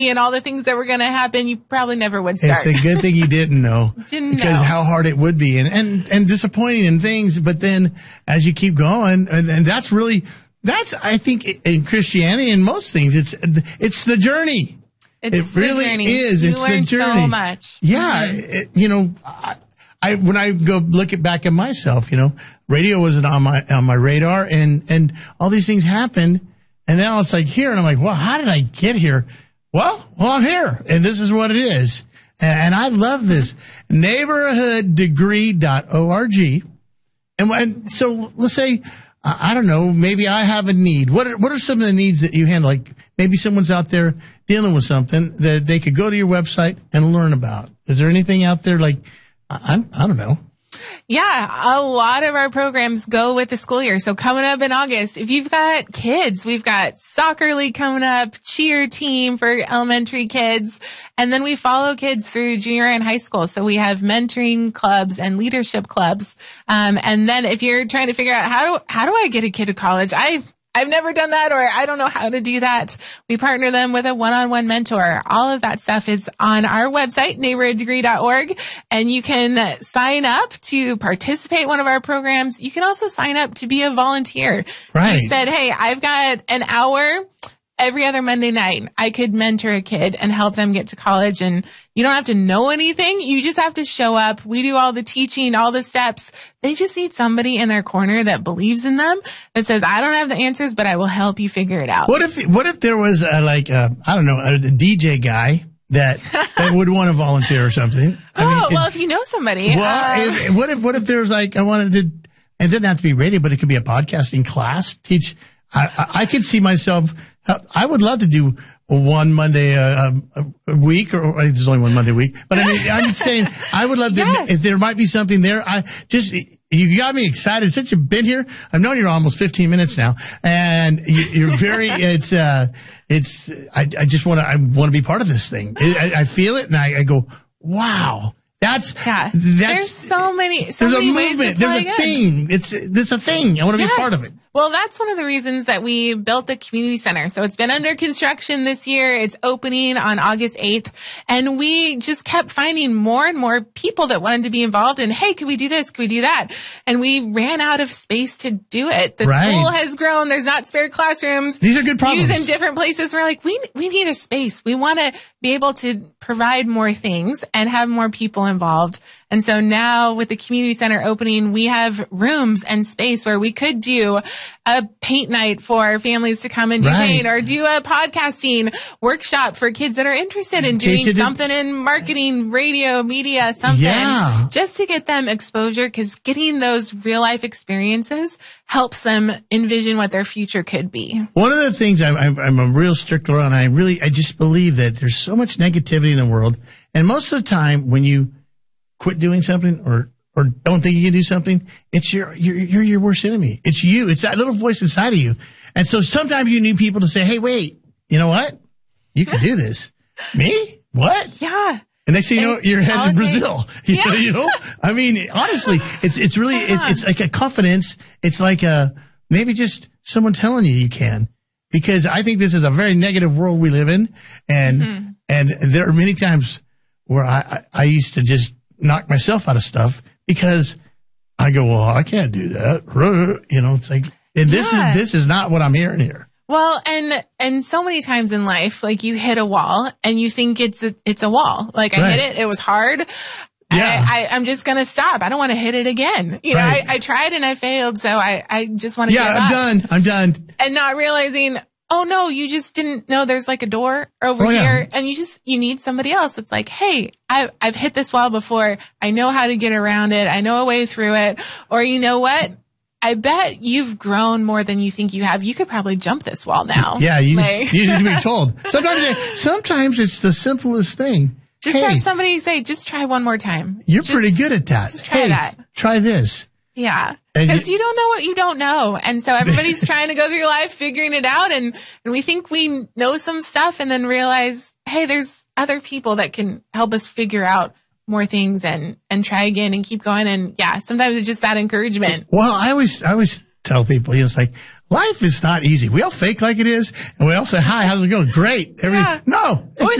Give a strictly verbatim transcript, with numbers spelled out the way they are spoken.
and all the things that were going to happen, you probably never would start. It's a good thing you didn't know. Didn't because know. how hard it would be and, and, and disappointing and things. But then as you keep going, and, and that's really, that's, I think in Christianity and most things, it's, it's the journey. It's it really the journey. is. You It's learn the journey. so much. Yeah. Mm-hmm. It, you know, I, I, when I go look at back at myself, you know, radio wasn't on my, on my radar and, and all these things happened. And now it's like here. And I'm like, well, how did I get here? Well, well, I'm here and this is what it is. And I love this. neighborhood degree dot org. And, and so let's say, I don't know, maybe I have a need. What are, what are some of the needs that you handle? Like maybe someone's out there dealing with something that they could go to your website and learn about. Is there anything out there like, I, I don't know. Yeah, a lot of our programs go with the school year. So coming up in August, if you've got kids, we've got soccer league coming up, cheer team for elementary kids, and then we follow kids through junior and high school. So we have mentoring clubs and leadership clubs. Um, and then if you're trying to figure out how do, how do I get a kid to college? I've I've never done that, or I don't know how to do that. We partner them with a one-on-one mentor. All of that stuff is on our website, neighborhood degree dot org, and you can sign up to participate in one of our programs. You can also sign up to be a volunteer. Right. You said, hey, I've got an hour every other Monday night. I could mentor a kid and help them get to college, and you don't have to know anything. You just have to show up. We do all the teaching, all the steps. They just need somebody in their corner that believes in them, that says, I don't have the answers, but I will help you figure it out. What if, what if there was a, like, a, I don't know, a D J guy that, that would want to volunteer or something? I oh, mean, well, if, if you know somebody. well, um, if, what if, what if there was like, I wanted to, and it didn't have to be radio, but it could be a podcasting class, teach. I, I, I could see myself, I would love to do one Monday a, a, a week, or, or there's only one Monday a week, but I mean, I'm saying I would love to, Yes. if there might be something there, I just, you got me excited. Since you've been here, I've known you almost fifteen minutes now, and you, you're very, it's, uh, it's, I, I just want to, I want to be part of this thing. I, I feel it and I, I go, wow. That's, Yeah. that's, there's so many, so there's a many ways to movement. There's plug a in. thing. It's, there's a thing. I want to Yes. be part of it. Well, that's one of the reasons that we built the community center. So it's been under construction this year. It's opening on August eighth. And we just kept finding more and more people that wanted to be involved in, hey, could we do this? Could we do that? And we ran out of space to do it. The Right. school has grown. There's not spare classrooms. These are good problems. Used in different places. We're like, we, we need a space. We want to be able to provide more things and have more people involved. And so now with the community center opening, we have rooms and space where we could do a paint night for families to come and do Right. paint, or do a podcasting workshop for kids that are interested in doing Teach it to- something in marketing, radio, media, something, Yeah. just to get them exposure, because getting those real life experiences helps them envision what their future could be. One of the things I'm, I'm, I'm a real stickler on, I really, I just believe that there's so much negativity in the world. And most of the time when you quit doing something or, or don't think you can do something, it's your, you're, you're your worst enemy. It's you. It's that little voice inside of you. And so sometimes you need people to say, hey, wait, you know what? You can do this. Me? What? Yeah. And next thing you know, And you're headed to politics. Brazil. You Yeah. know, you know? I mean, honestly, it's, it's really, it's, Uh-huh. it's like a confidence. It's like a, maybe just someone telling you you can, because I think this is a very negative world we live in. And, Mm-hmm. and there are many times where I, I, I used to just knock myself out of stuff because I go, well, I can't do that. You know, it's like, and this Yeah. is, this is not what I'm hearing here. Well, and, and so many times in life, like you hit a wall and you think it's a, it's a wall. Like I Right. hit it. It was hard. Yeah. I, I, I'm just going to stop. I don't want to hit it again. You know, Right. I, I tried and I failed. So I, I just want to Yeah, give I'm up. done. I'm done. And not realizing, oh no, you just didn't know there's like a door over Oh, yeah. here, and you just, you need somebody else. It's like, hey, I've, I've hit this wall before. I know how to get around it. I know a way through it. Or you know what? I bet you've grown more than you think you have. You could probably jump this wall now. Yeah, you Like- just, you just be told. Sometimes, sometimes it's the simplest thing. Just hey, have somebody say, just try one more time. you're Just- pretty good at that. Just try hey, that. try this. Yeah. And Because you- you don't know what you don't know. And so everybody's trying to go through life figuring it out. And, and we think we know some stuff and then realize, hey, there's other people that can help us figure out more things and, and try again and keep going. And yeah, sometimes it's just that encouragement. Well, I always, I always tell people, it's like, life is not easy. We all fake like it is, and we all say, hi, how's it going? Great. Every, Yeah. No. It's